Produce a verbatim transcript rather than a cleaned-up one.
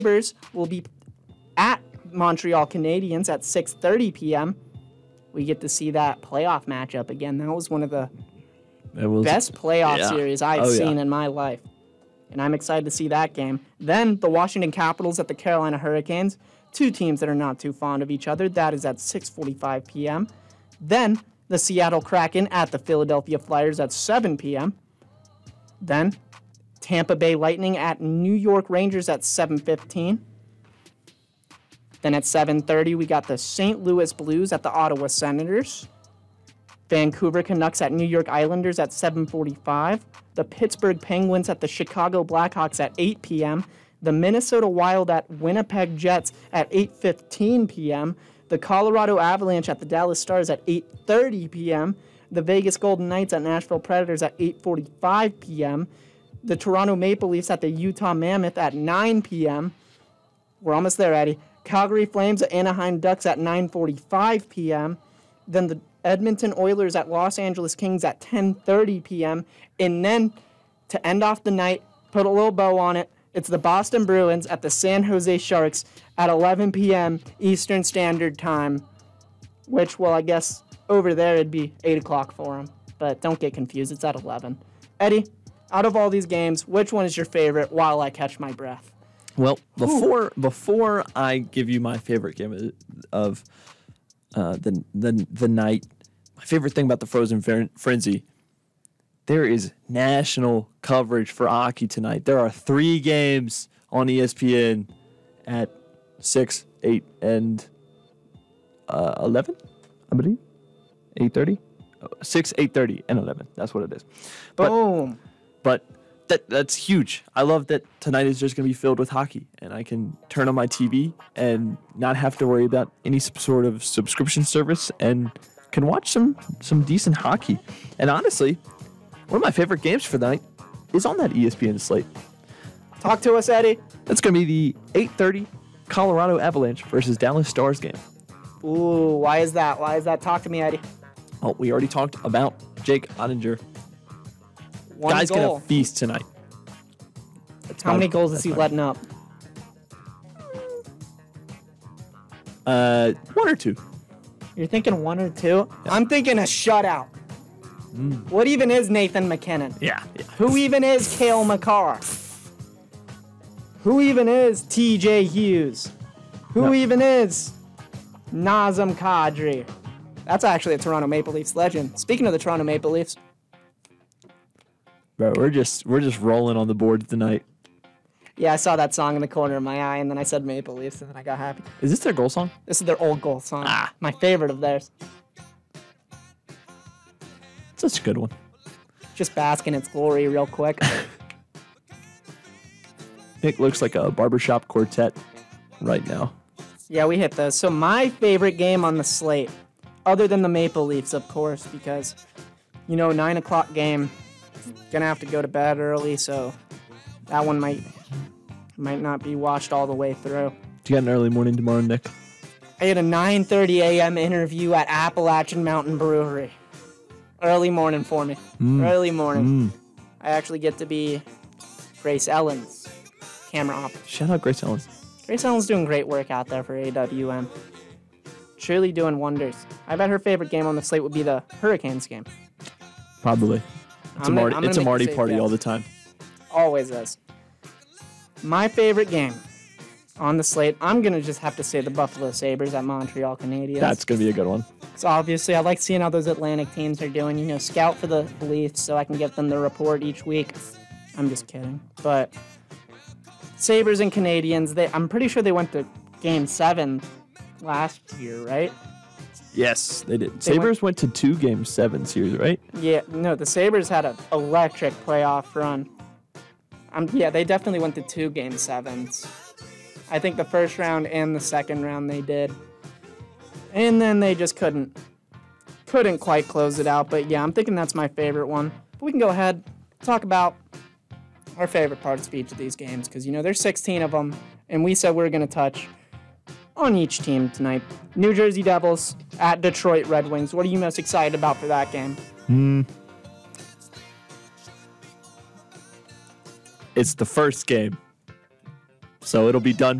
Sabres will be at Montreal Canadiens at six thirty p.m. We get to see that playoff matchup again. That was one of the it was, best playoff yeah. series I've oh, seen yeah. in my life. And I'm excited to see that game. Then the Washington Capitals at the Carolina Hurricanes, two teams that are not too fond of each other. That is at six forty-five p.m. Then the Seattle Kraken at the Philadelphia Flyers at seven p.m. Then Tampa Bay Lightning at New York Rangers at seven fifteen. Then at seven thirty, we got the Saint Louis Blues at the Ottawa Senators. Vancouver Canucks at New York Islanders at seven forty-five. The Pittsburgh Penguins at the Chicago Blackhawks at eight p.m. The Minnesota Wild at Winnipeg Jets at eight fifteen p.m. The Colorado Avalanche at the Dallas Stars at eight thirty p.m. The Vegas Golden Knights at Nashville Predators at eight forty-five p.m. The Toronto Maple Leafs at the Utah Mammoth at nine p.m. We're almost there, Eddie. Calgary Flames at Anaheim Ducks at nine forty-five p.m. Then the Edmonton Oilers at Los Angeles Kings at ten thirty p.m. And then, to end off the night, put a little bow on it, it's the Boston Bruins at the San Jose Sharks at eleven p.m. Eastern Standard Time, which, well, I guess over there it'd be eight o'clock for them. But don't get confused, it's at eleven. Eddie, out of all these games, which one is your favorite while I catch my breath? Well, before Ooh. before I give you my favorite game of uh, the, the, the night, my favorite thing about the Frozen Frenzy, there is national coverage for hockey tonight. There are three games on E S P N at six, eight, and uh, eleven, I believe. eight thirty? six, eight thirty, and eleven. That's what it is. But, Boom. But that that's huge. I love that tonight is just going to be filled with hockey, and I can turn on my T V and not have to worry about any sort of subscription service and can watch some, some decent hockey. And honestly, one of my favorite games for the night is on that E S P N slate. Talk to us, Eddie. That's going to be the eight thirty Colorado Avalanche versus Dallas Stars game. Ooh, why is that? Why is that? Talk to me, Eddie. Oh, we already talked about Jake Ottinger. One Guy's goal. going to feast tonight. That's How many goals is he letting up? Uh, one or two. You're thinking one or two? Yeah. I'm thinking a shutout. Mm. What even is Nathan McKinnon? Yeah, yeah. Who even is Cale Makar? Who even is T J Hughes? Who no. even is Nazem Kadri? That's actually a Toronto Maple Leafs legend. Speaking of the Toronto Maple Leafs, bro, we're just we're just rolling on the boards tonight. Yeah, I saw that song in the corner of my eye, and then I said Maple Leafs, and then I got happy. Is this their goal song? This is their old goal song. Ah, my favorite of theirs. Such a good one. Just bask in its glory real quick. It looks like a barbershop quartet right now. Yeah, we hit those. So my favorite game on the slate, other than the Maple Leafs, of course, because, you know, nine o'clock game, gonna have to go to bed early, so that one might might not be watched all the way through. Do you got an early morning tomorrow, Nick? I had a nine thirty a.m. interview at Appalachian Mountain Brewery. Early morning for me. Mm. Early morning. Mm. I actually get to be Grace Ellen's camera op. Shout out Grace Ellen. Grace Ellen's doing great work out there for A W M. Truly doing wonders. I bet her favorite game on the slate would be the Hurricanes game. Probably. It's I'm a Marty, gonna, it's a Marty party guess. all the time. Always is. My favorite game on the slate, I'm going to just have to say the Buffalo Sabres at Montreal Canadiens. That's going to be a good one. So obviously, I like seeing how those Atlantic teams are doing. You know, scout for the Leafs so I can get them the report each week. I'm just kidding. But Sabres and Canadiens, they, I'm pretty sure they went to Game seven last year, right? Yes, they did. They Sabres went, went to two Game seven series, right? Yeah, no, the Sabres had an electric playoff run. Um, yeah, they definitely went to two Game sevens. I think the first round and the second round they did. And then they just couldn't couldn't quite close it out. But yeah, I'm thinking that's my favorite one. But we can go ahead and talk about our favorite parts of each of these games. Because, you know, there's sixteen of them. And we said we were going to touch on each team tonight. New Jersey Devils at Detroit Red Wings. What are you most excited about for that game? Hmm. It's the first game So it'll be done